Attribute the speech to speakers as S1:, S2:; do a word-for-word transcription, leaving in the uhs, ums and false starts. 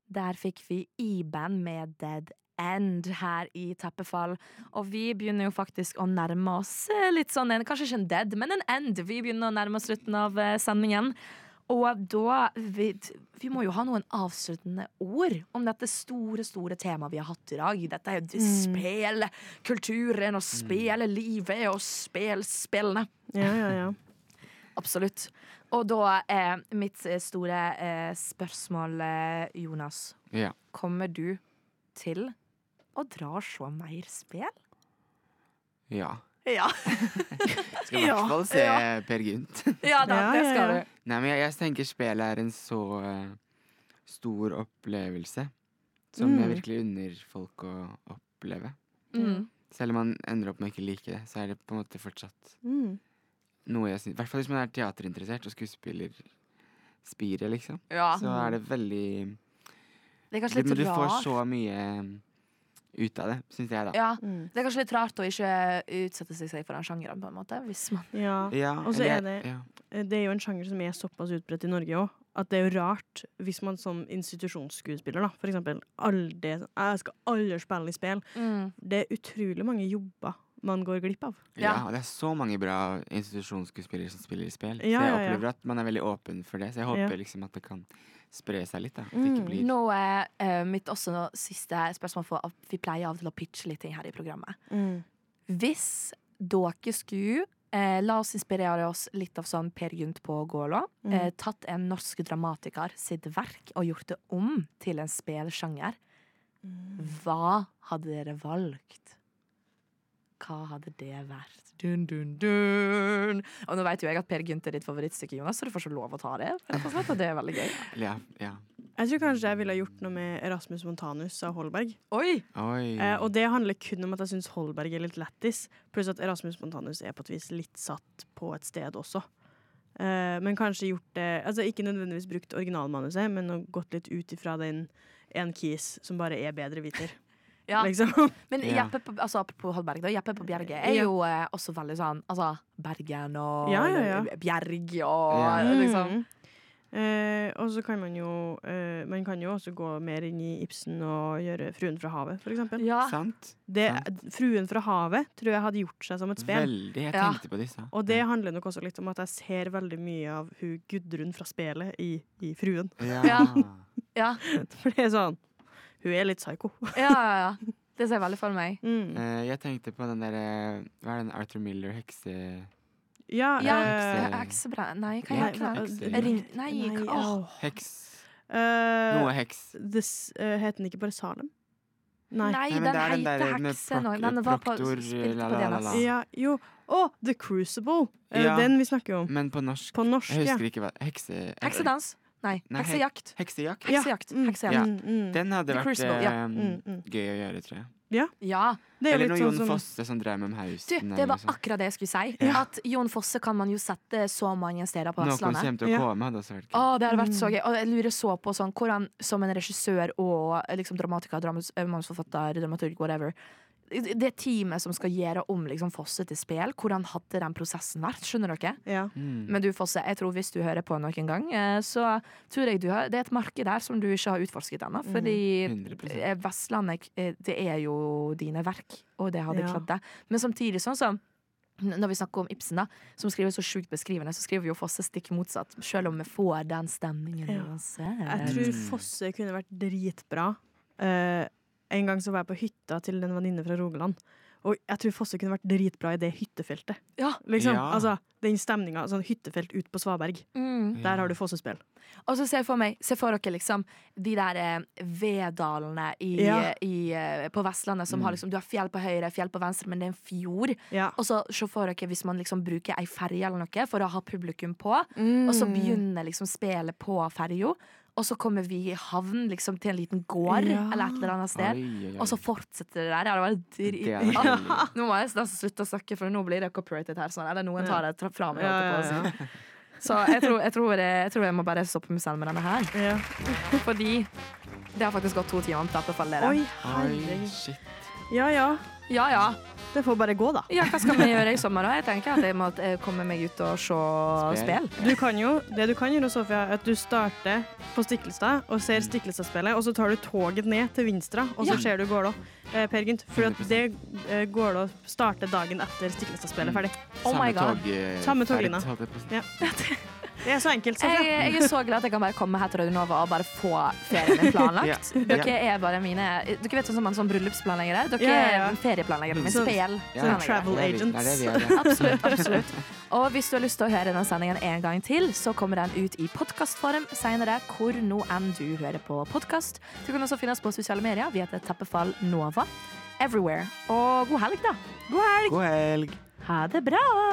S1: Der fikk vi I-band med Dead End her i Tappefall. Og vi begynner jo faktisk å nærme oss litt sånn, en, kanskje ikke en dead, men en end. Vi begynner å nærme oss slutten av sendingen. Og da, vi, vi må jo ha noen avsluttende ord om dette store, store temaet vi har hatt i dag. Dette er jo mm. spelkulturen og spelelivet og spelspillene.
S2: Ja, ja, ja.
S1: Absolutt. Og da er mitt store eh, spørsmål, Jonas.
S3: Ja.
S1: Kommer du til å dra og se mer spill?
S3: Ja.
S1: Ja.
S3: Skal i hvert fall se ja. Per Gynt.
S1: Ja, da, det skal du.
S3: Nei, men jeg, jeg tenker spillet er en så uh, stor opplevelse som mm. jeg virkelig unner folk å oppleve.
S1: Mm.
S3: Selv om man ender opp med å ikke like det, så er det på en måte fortsatt
S2: mm.
S3: noe jeg synes. I hvert fall hvis man er teaterinteressert og skuespiller spire, liksom.
S1: Ja.
S3: Så er det veldig...
S1: Det er kanskje litt
S3: men du
S1: rart.
S3: får så mye ut av det, synes jeg da.
S1: Ja, mm. Det er kanskje litt rart å ikke utsette seg for den sjangeren på en måte, hvis man...
S2: Ja,
S3: ja
S2: og så er det,
S3: ja.
S2: det er jo en sjanger som er såpass utbredt i Norge også, at det er jo rart hvis man som institusjonsskuespiller da, for eksempel, aldri, jeg skal aldri spille i spill.
S1: Mm.
S2: Det er utrolig mange jobber man går glipp av.
S3: Ja, ja, det er så mange bra institusjonsskuespillere som spiller i spill.
S2: Ja,
S3: så jeg
S2: ja,
S3: opplever
S2: ja.
S3: at man er veldig åpen for det. Så jeg håper
S2: ja.
S3: liksom at det kan spre seg litt da. At
S1: mm.
S3: det ikke blir...
S1: Nå er uh, mitt også nå, siste spørsmål for at vi pleier av og til å pitche litt ting her i programmet.
S2: Mm.
S1: Hvis dere skulle uh, la oss inspirere oss litt av sånn Per Gynt på Gålå, mm. uh, tatt en norsk dramatiker sitt verk og gjort det om til en spelsjanger, mm. hva hadde dere valgt? Hva hadde det vært? Dun, dun, dun. Og nå vet jo jeg at Per Gynt er ditt favorittstykke, Jonas, så du får så lov å ta det. For det er veldig gøy.
S3: Ja, ja.
S2: Jeg tror kanskje jeg ville ha gjort noe med Erasmus Montanus av Holberg.
S1: Oi!
S3: Oi.
S2: Eh, og det handler kun om at jeg synes Holberg er litt lettis, pluss at Erasmus Montanus er på et vis litt satt på et sted også. Eh, men kanskje gjort det, altså ikke nødvendigvis brukt originalmanuset, men gått litt ut ifra den en kis som bare er bedre viter.
S1: Ja.
S2: Liksom.
S1: Men
S3: ja.
S1: Jeppe på, altså, på Holberg da, Jeppe på Bjerge er
S2: ja.
S1: jo eh, også veldig sånn, altså Bergen og
S2: ja, ja, ja.
S1: Bjerg og
S3: ja.
S1: liksom.
S2: Mm. Eh, og så kan man jo eh, man kan jo også gå mer inn i Ibsen og gjøre Fruen fra havet, for eksempel.
S1: Ja.
S3: Sant?
S2: Det,
S3: Sant.
S2: Fruen fra havet tror jeg hadde gjort seg som et spill.
S3: Veldig, jeg
S1: ja.
S3: tenkte på disse.
S2: Og det handler nok også litt om at jeg ser veldig mye av hun Gudrun fra spelet i, i Fruen.
S3: Ja.
S1: Ja. Ja.
S2: For det er sånn, hun er litt psyko.
S1: Ja, ja, ja. Det ser jeg veldig for meg.
S2: Mm.
S3: Uh, jeg tenkte på den der, hva er den Arthur Miller hekse...
S2: Ja,
S1: Ja,
S2: eh,
S1: heksebrenn. Nei, hva
S2: Nei,
S1: heter
S3: hekse-
S1: det? Ring... Nei,
S2: nei,
S1: hva?
S2: åh.
S3: Heks...
S2: Eh,
S3: Noe heks.
S2: this, eh, heter den ikke bare Salem? Nei.
S1: Nei,
S3: Nei, men
S1: den
S3: det er den
S1: heter
S3: der med
S1: Hekse nå.
S3: prok-
S1: Den var på,
S3: proktor,
S1: spilte
S3: la,
S1: på
S3: la,
S1: D N
S3: la,
S1: S.
S3: la.
S2: Ja, jo. Å, The Crucible. Er
S3: Ja.
S2: det den vi snakker om?
S3: Men på norsk...
S2: På norsk,
S3: Jeg
S2: ja.
S3: husker ikke hva... Hekse...
S1: Heksedans? Nei,
S3: Nei,
S1: heksejakt.
S3: Heksejakt?
S2: Ja.
S1: Heksejakt.
S2: Mm,
S1: Heksejakt.
S2: mm, mm.
S3: Den hadde
S1: The
S3: vært
S1: Crucible, ja.
S3: eh,
S2: Mm, mm.
S3: gøy å gjøre, tror jeg.
S2: Ja,
S1: Ja.
S2: det er jo
S3: Eller
S2: litt
S3: noe
S2: sånn
S3: Jon
S2: som
S3: Fosse som drev med
S1: Du,
S3: Hausten.
S1: det var akkurat det jeg skulle si.
S3: Ja.
S1: At Jon Fosse kan man jo sette så mange steder på
S3: Noen som
S1: Vestlandet.
S3: kommer til å
S2: Ja.
S3: komme, hadde også vært gøy.
S1: Å, det hadde vært så
S2: Mm.
S1: gøy. Og jeg lurer så på sånn, hvordan som en regissør og liksom, dramatiker, dramas, manusforfatter, dramaturg, whatever, det teamet som skal gjøre om liksom, Fosse til spill, hvordan hadde den prosessen vært? Skjønner dere?
S2: Ja.
S3: Mm.
S1: Men du Fosse, jeg tror hvis du hører på noen gang, eh, så tror jeg du har, det er et marked der som du ikke har utforsket ennå. Fordi
S3: hundre prosent.
S1: eh, Vestlandet, eh, det er jo dine verk, og det hadde
S2: Ja.
S1: kledd deg. Men samtidig sånn som når vi snakker om Ibsen, da, som skriver så sjukt beskrivende, så skriver jo Fosse stikk motsatt, selv om vi får den stemningen.
S2: Ja.
S1: uansett.
S2: Jeg tror Fosse kunne vært dritbra. Eh, en gang så var jeg på hytta til en venninne fra Rogaland. Og jeg tror Fosse kunne vært dritbra i det hyttefeltet.
S1: Ja.
S2: Liksom,
S3: Ja.
S2: altså, den stemninga, sånn hyttefelt ut på Svaberg.
S1: Mm.
S2: Der har du Fosse-spill.
S1: Og så ser jeg for meg, se for dere liksom de der eh, veddalene i,
S2: Ja.
S1: i, eh, på Vestlandet som
S3: Mm.
S1: har liksom, du har fjell på høyre, fjell på venstre, men det er en fjord.
S2: Ja.
S1: Og så se for dere hvis man liksom bruker ei ferje eller noe for å ha publikum på,
S2: Mm.
S1: og så begynner liksom spillet på ferja, og så kommer vi i havn liksom til en liten gård
S2: Ja.
S1: eller et eller annet sted.
S3: Oi, oi, oi.
S1: Og så fortsetter det der. Ja, det var drit.
S3: Det er veldig-
S1: Nå må jeg nesten slutte å snakke, for nå blir det copyrighted her. Sånn. Eller noen tar det tra- fra meg.
S2: Ja,
S1: holdt jeg på å
S2: ja,
S1: si. Så jeg tror, jeg, tror jeg, jeg tror jeg må bare stoppe meg selv med denne her.
S2: Ja.
S1: Fordi det har faktisk gått to timer om tappefall, dere.
S2: Oi,
S3: Oi,
S2: herregud.
S3: shit.
S2: Ja, ja.
S1: Ja, ja.
S2: Det får bare gå, da.
S1: Ja, hva skal vi gjøre i sommer da? Jeg tenker at jeg må eh, komme meg ut og se spill.
S2: Du kan jo, det du kan gjøre, Sofia, er at du starter på Stiklestad og ser Stiklestad-spillet, og så tar du toget ned til Vinstra, og så
S1: Ja.
S2: ser du Gålå. Eh, Per Gynt, for at det eh, Gålå starter dagen etter Stiklestad-spillet ferdig.
S1: Oh my
S3: Samme
S1: God.
S3: tog, eh,
S2: Samme
S3: ferd,
S2: toglinje.
S3: holdt jeg på å si.
S2: Ja. Det er så enkelt,
S1: Jeg,
S2: Sofia.
S1: jeg er så glad at jeg kan bare komme her til Radionova og bare få ferien min planlagt.
S3: Ja.
S1: Dere er bare mine Dere vet sånn som man sånn bryllupsplanleggere? Dere
S2: Ja, ja, ja.
S1: er ferieplanleggere med
S2: Sånn-
S1: spel.
S3: Ja,
S2: Sånn
S3: det
S2: travel
S3: er vi-
S2: agents.
S3: Det er det vi er, ja.
S1: Absolutt, absolutt. Og hvis du har lyst til å høre denne sendingen en gang til, så kommer den ut i podcastform senere, hvor nå enn du hører på podcast. Du kan også finne oss på sosiale medier. Vi heter Tappefall Nova. Everywhere. Og god helg, da. God helg.
S3: God helg.
S1: Ha det bra.